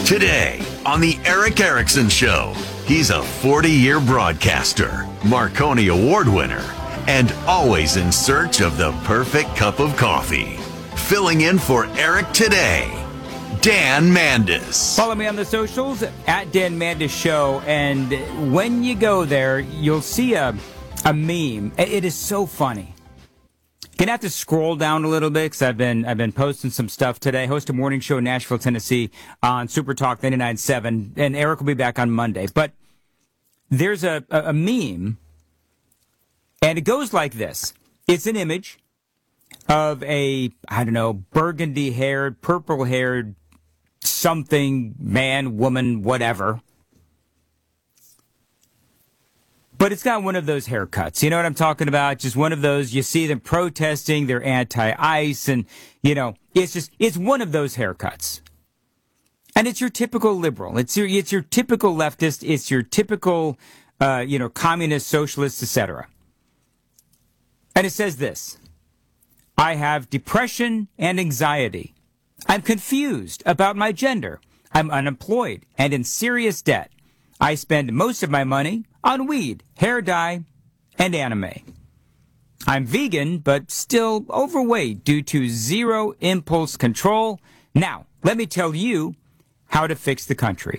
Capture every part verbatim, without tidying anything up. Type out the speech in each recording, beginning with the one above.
Today on the Erick Erickson Show, he's a forty-year broadcaster, Marconi Award winner, and always in search of the perfect cup of coffee. Filling in for Eric today, Dan Mandis. Follow me on the socials at Dan Mandis Show, and when you go there, you'll see a a meme. It is so funny. Gonna have to scroll down a little bit because I've been I've been posting some stuff today. Host a morning show in Nashville, Tennessee on Super Talk ninety-nine point seven, and Eric will be back on Monday. But there's a, a, a meme, and it goes like this. It's an image of a, I don't know, burgundy-haired, purple-haired something, man, woman, whatever. But it's got one of those haircuts. You know what I'm talking about? Just one of those. You see them protesting. They're anti-ICE. And, you know, it's just, it's one of those haircuts. And it's your typical liberal. It's your, it's your typical leftist. It's your typical, uh, you know, communist, socialist, et cetera. And it says this: I have depression and anxiety. I'm confused about my gender. I'm unemployed and in serious debt. I spend most of my money on weed, hair dye, and anime. I'm vegan, but still overweight due to zero impulse control. Now, let me tell you how to fix the country.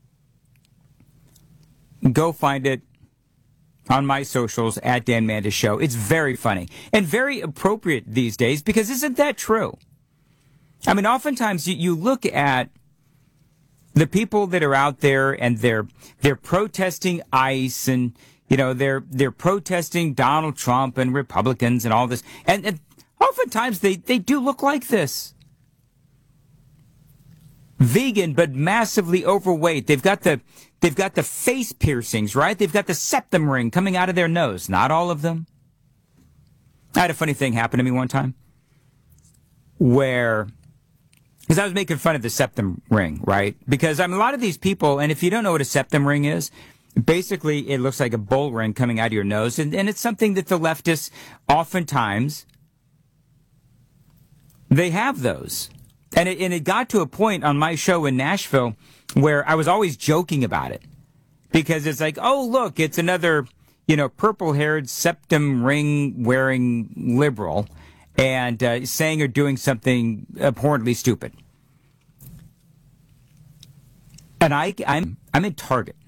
Go find it on my socials at Dan Mandis Show. It's very funny and very appropriate these days because isn't that true? I mean, oftentimes you, you look at the people that are out there and they're they're protesting ICE and, you know, they're they're protesting Donald Trump and Republicans and all this. And, and oftentimes they, they do look like this. Vegan, but massively overweight. They've got the they've got the face piercings, right? They've got the septum ring coming out of their nose. Not all of them. I had a funny thing happen to me one time where, because I was making fun of the septum ring, right? Because I mean, a lot of these people, and if you don't know what a septum ring is, basically it looks like a bull ring coming out of your nose, and, and it's something that the leftists oftentimes, they have those. And it, and it got to a point on my show in Nashville where I was always joking about it. Because it's like, oh, look, it's another, you know, purple-haired septum ring-wearing liberal and uh, saying or doing something abhorrently stupid. And I, I'm I'm in Target.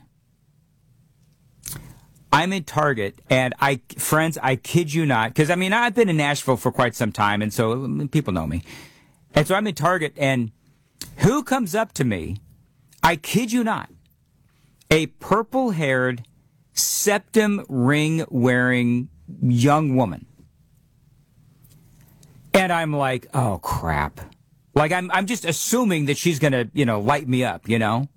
I'm in Target, and I, friends, I kid you not, because I mean I've been in Nashville for quite some time, and so people know me. And so I'm in Target, and who comes up to me? I kid you not, a purple-haired, septum ring-wearing young woman. And I'm like, oh, crap. Like, I'm I'm just assuming that she's going to, you know, light me up, you know?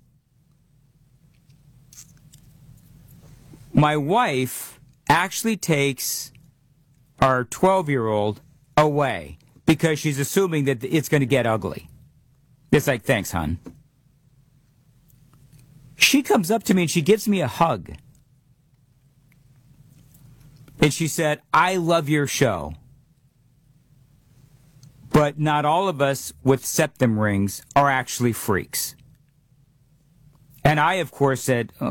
My wife actually takes our twelve-year-old away because she's assuming that it's going to get ugly. It's like, thanks, hon. She comes up to me and she gives me a hug. And she said, I love your show. But not all of us with septum rings are actually freaks. And I, of course, said,